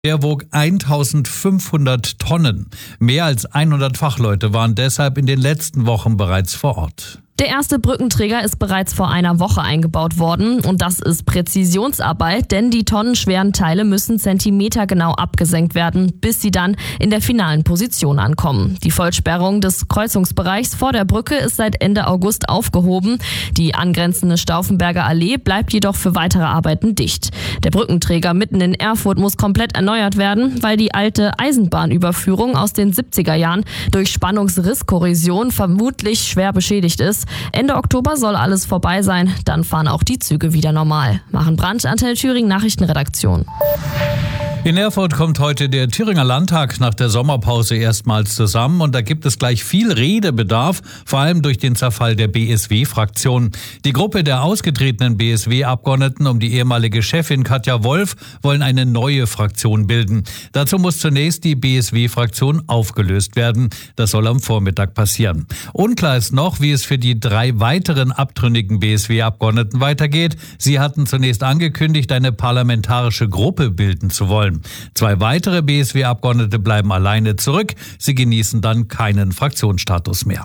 Der wog 1500 Tonnen. Mehr als 100 Fachleute waren deshalb in den letzten Wochen bereits vor Ort. Der erste Brückenträger ist bereits vor einer Woche eingebaut worden und das ist Präzisionsarbeit, denn die tonnenschweren Teile müssen zentimetergenau abgesenkt werden, bis sie dann in der finalen Position ankommen. Die Vollsperrung des Kreuzungsbereichs vor der Brücke ist seit Ende August aufgehoben. Die angrenzende Stauffenberger Allee bleibt jedoch für weitere Arbeiten dicht. Der Brückenträger mitten in Erfurt muss komplett erneuert werden, weil die alte Eisenbahnüberführung aus den 70er Jahren durch Spannungsrisskorrosion vermutlich schwer beschädigt ist. Ende Oktober soll alles vorbei sein, dann fahren auch die Züge wieder normal. Maren Brandt, Antenne Thüringen Nachrichtenredaktion. In Erfurt kommt heute der Thüringer Landtag nach der Sommerpause erstmals zusammen und da gibt es gleich viel Redebedarf, vor allem durch den Zerfall der BSW-Fraktion. Die Gruppe der ausgetretenen BSW-Abgeordneten um die ehemalige Chefin Katja Wolf wollen eine neue Fraktion bilden. Dazu muss zunächst die BSW-Fraktion aufgelöst werden. Das soll am Vormittag passieren. Unklar ist noch, wie es für die 3 weiteren abtrünnigen BSW-Abgeordneten weitergeht. Sie hatten zunächst angekündigt, eine parlamentarische Gruppe bilden zu wollen. 2 weitere BSW-Abgeordnete bleiben alleine zurück. Sie genießen dann keinen Fraktionsstatus mehr.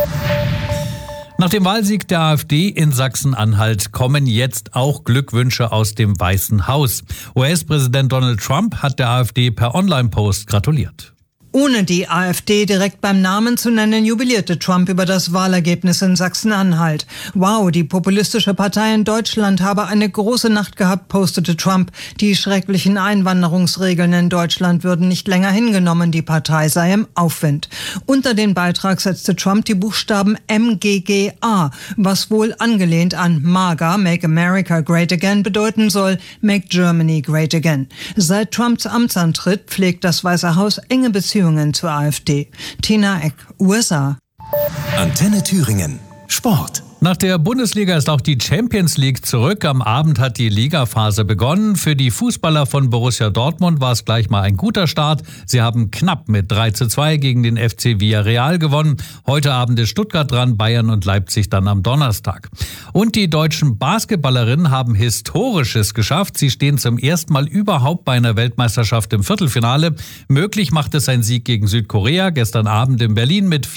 Nach dem Wahlsieg der AfD in Sachsen-Anhalt kommen jetzt auch Glückwünsche aus dem Weißen Haus. US-Präsident Donald Trump hat der AfD per Online-Post gratuliert. Ohne die AfD direkt beim Namen zu nennen, jubilierte Trump über das Wahlergebnis in Sachsen-Anhalt. Wow, die populistische Partei in Deutschland habe eine große Nacht gehabt, postete Trump. Die schrecklichen Einwanderungsregeln in Deutschland würden nicht länger hingenommen, die Partei sei im Aufwind. Unter den Beitrag setzte Trump die Buchstaben MGGA, was wohl angelehnt an MAGA, Make America Great Again, bedeuten soll, Make Germany Great Again. Seit Trumps Amtsantritt pflegt das Weiße Haus enge Beziehungen zur AfD. Tina Eck, USA. Antenne Thüringen. Sport. Nach der Bundesliga ist auch die Champions League zurück. Am Abend hat die Ligaphase begonnen. Für die Fußballer von Borussia Dortmund war es gleich mal ein guter Start. Sie haben knapp mit 3:2 gegen den FC Villarreal gewonnen. Heute Abend ist Stuttgart dran, Bayern und Leipzig dann am Donnerstag. Und die deutschen Basketballerinnen haben Historisches geschafft. Sie stehen zum ersten Mal überhaupt bei einer Weltmeisterschaft im Viertelfinale. Möglich macht es ein Sieg gegen Südkorea gestern Abend in Berlin mit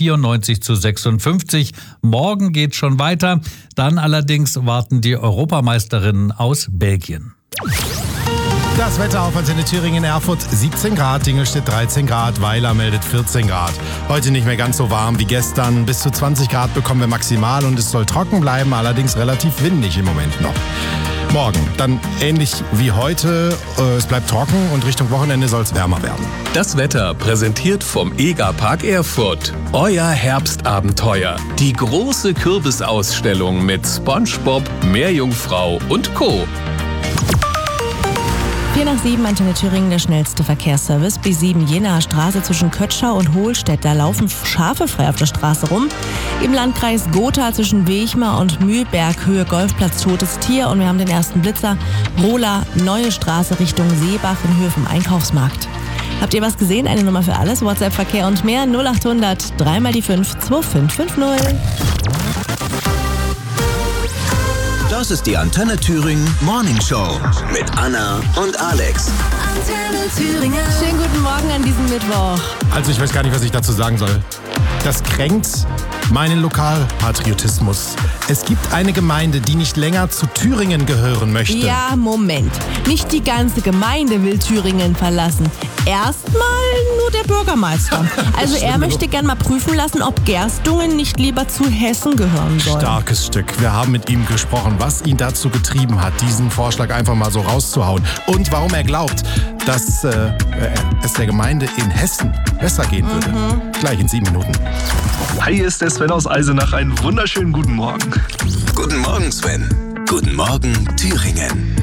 94:56. Morgen geht's schon weiter. Dann allerdings warten die Europameisterinnen aus Belgien. Das Wetter auf Antenne Thüringen Erfurt 17 Grad, Dingelstedt 13 Grad, Weiler meldet 14 Grad. Heute nicht mehr ganz so warm wie gestern. Bis zu 20 Grad bekommen wir maximal und es soll trocken bleiben, allerdings relativ windig im Moment noch. Morgen dann ähnlich wie heute. Es bleibt trocken und Richtung Wochenende soll es wärmer werden. Das Wetter präsentiert vom EGA-Park Erfurt. Euer Herbstabenteuer. Die große Kürbisausstellung mit SpongeBob, Meerjungfrau und Co. 4:07, Antenne Thüringen, der schnellste Verkehrsservice. B7 Jenaer Straße zwischen Kötschau und Hohlstedt. Da laufen Schafe frei auf der Straße rum. Im Landkreis Gotha zwischen Wechmar und Mühlberg, Höhe Golfplatz, totes Tier. Und wir haben den ersten Blitzer. Rola, Neue Straße Richtung Seebach in Höhe vom Einkaufsmarkt. Habt ihr was gesehen? Eine Nummer für alles. WhatsApp, Verkehr und mehr. 0800 3 mal die 5 2550. Das ist die Antenne Thüringen Morning Show mit Anna und Alex. Antenne Thüringen. Schönen guten Morgen an diesem Mittwoch. Also ich weiß gar nicht, was ich dazu sagen soll. Das kränkt meinen Lokalpatriotismus. Es gibt eine Gemeinde, die nicht länger zu Thüringen gehören möchte. Ja, Moment. Nicht die ganze Gemeinde will Thüringen verlassen. Erstmal nur der Bürgermeister. Also er möchte gern mal prüfen lassen, ob Gerstungen nicht lieber zu Hessen gehören soll. Starkes Stück. Wir haben mit ihm gesprochen, was ihn dazu getrieben hat, diesen Vorschlag einfach mal so rauszuhauen. Und warum er glaubt, dass es der Gemeinde in Hessen besser gehen würde. Gleich in 7 Minuten. Hi, hier ist der Sven aus Eisenach. Einen wunderschönen guten Morgen. Guten Morgen, Sven. Guten Morgen, Thüringen.